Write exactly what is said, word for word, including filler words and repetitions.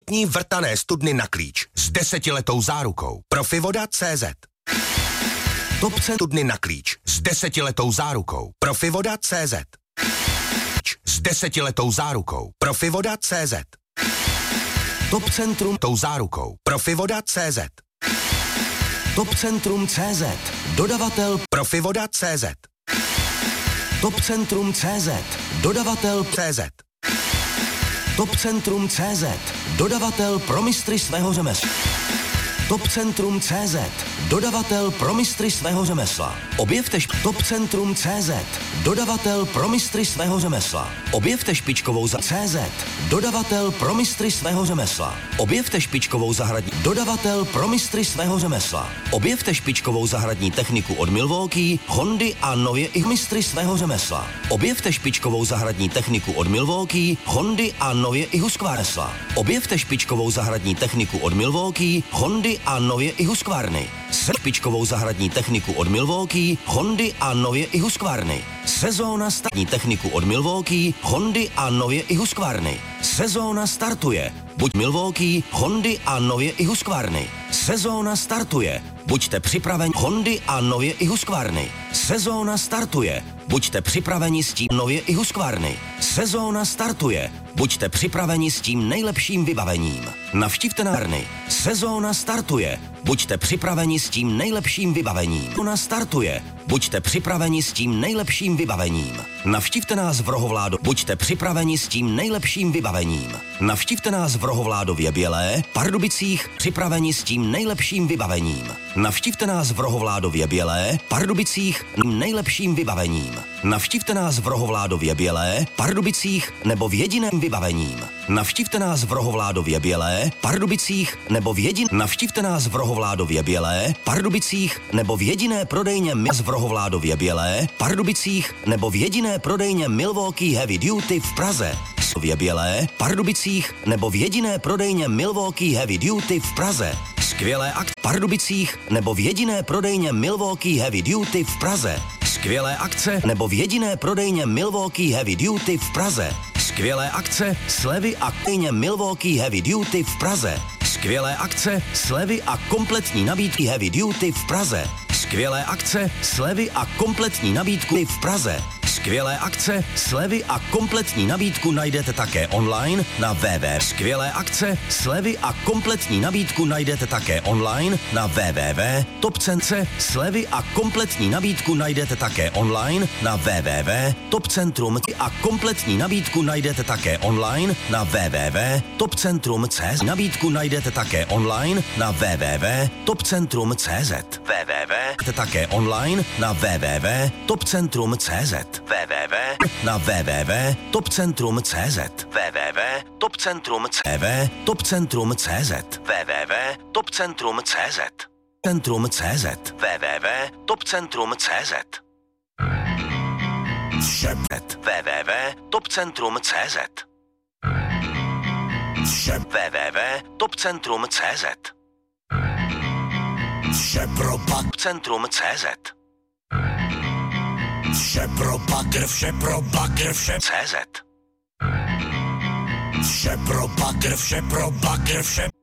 Kvalitní vrtané studny na klíč s desetiletou zárukou. Profivoda tečka cé zet. Topce studny na klíč s desetiletou zárukou. Profivoda tečka cé zet. S desetiletou zárukou. Profivoda tečka cé zet. Top Centrum tou zárukou. Profivoda tečka cé zet. Top Centrum tečka cé zet. Dodavatel Profivoda tečka cé zet. Top Centrum tečka cé zet. Dodavatel cé zet. Top Centrum tečka cé zet. Dodavatel pro mistry svého řemesla. Top Centrum tečka cé zet. Dodavatel pro mistry svého řemesla. Objevte šp- Top Centrum tečka cé zet. Dodavatel pro mistry svého řemesla. Objevte špičkovou za cé zet. Dodavatel pro mistry svého řemesla. Objevte špičkovou zahradní. Dodavatel pro mistry svého řemesla. Objevte špičkovou zahradní techniku od Milwaukee, Hondy a nově i mistry svého řemesla. Objevte špičkovou zahradní techniku od Milwaukee, Hondy a nově i Husqvarna. Objevte špičkovou zahradní techniku od Milwaukee, Hondy a nově i Husqvarny. Špičkovou zahradní techniku od Milwaukee, Hondy a nově i Husqvarny. Sezóna startní techniku od Milwaukee, Hondy a nově i Husqvarny. Sezóna startuje. Buď Milwaukee, Hondy a nově i Husqvarny. Sezóna startuje. Buďte připraveni Hondy a nově i Husqvarny. Sezóna startuje. Buďte připraveni s tím nově i Husqvarny. Sezóna startuje. Buďte připraveni s tím nejlepším vybavením. Navštivte nárny. Sezóna startuje. Buďte připraveni s tím nejlepším vybavením. Sezóna startuje. Buďte připraveni s tím nejlepším vybavením. Navštivte nás v Rohovládu. Buďte připraveni s tím nejlepším vybavením. Navštivte nás v Rohovládově Bělé, Pardubicích, připraveni s tím nejlepším vybavením. Navštivte nás v Rohovládově Bělé, Pardubicích, nejlepším vybavením. Navštivte nás v Rohovládově Bělé, Pardubicích nebo v jediném vybavením. Navštivte nás v Rohovládově Bělé, Pardubicích nebo v jedin... Navštivte nás v Rohovládově Bělé, Pardubicích nebo v jediné prodejně Mils v Rohovládově Bělé, Pardubicích nebo v jediné prodejně Milwaukee Heavy Duty v Praze. V Bělé, Pardubicích nebo v jediné prodejně Milwaukee Heavy Duty v Praze. Skvělé akce v Pardubicích nebo v jediné prodejně Milwaukee Heavy Duty v Praze. Skvělé akce nebo v jediné prodejně Milwaukee Heavy Duty v Praze. Skvělé akce, slevy a prodejně Milwaukee Heavy Duty v Praze. Skvělé akce, slevy a kompletní nabídky Heavy Duty v Praze. Skvělé akce, slevy a kompletní nabídku v Praze. Skvělé akce, slevy a kompletní nabídku najdete také online na w w w. Skvělé akce, slevy a kompletní nabídku najdete také online na w w w. Topcence, slevy a kompletní nabídku najdete také online na w w w. Topcentrum a kompletní nabídku najdete také online na w w w. Topcentrum tečka cé zet. Nabídku najdete také online na w w w. Topcentrum tečka cé zet. w w w. Také online na w w w. Topcentrum tečka cé zet. www na www topcentrum tečka cé zet. www topcentrum tečka cé zet. Topcentrum tečka cé zet. www topcentrum tečka cé zet. Centrum tečka cé zet. www topcentrum tečka cé zet. www topcentrum tečka cé zet. www topcentrum tečka cé zet. Topcentrum tečka cé zet. Vše pro bagr, vše pro bagr, vše cé zet. Vše pro bagr, vše pro bagr, vše